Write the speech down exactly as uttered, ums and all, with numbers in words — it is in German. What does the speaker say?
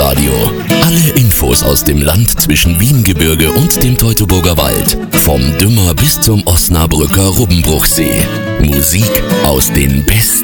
Lokalradio. Alle Infos aus dem Land zwischen Wiengebirge und dem Teutoburger Wald. Vom Dümmer bis zum Osnabrücker Rubbenbruchsee. Musik aus den besten